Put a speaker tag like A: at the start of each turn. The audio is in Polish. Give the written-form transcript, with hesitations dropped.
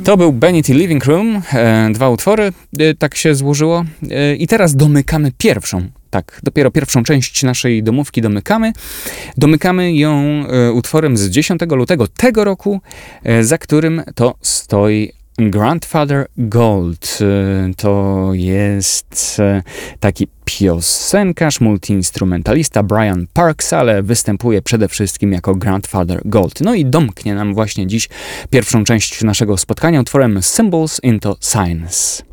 A: To był Benny T. Living Room, 2 utwory, tak się złożyło. I teraz domykamy pierwszą. Tak, dopiero pierwszą część naszej domówki domykamy. Domykamy ją utworem z 10 lutego tego roku, za którym to stoi Grandfather Gold. To jest taki piosenkarz, multiinstrumentalista Brian Parks, ale występuje przede wszystkim jako Grandfather Gold. No i domknie nam właśnie dziś pierwszą część naszego spotkania utworem Symbols into Signs.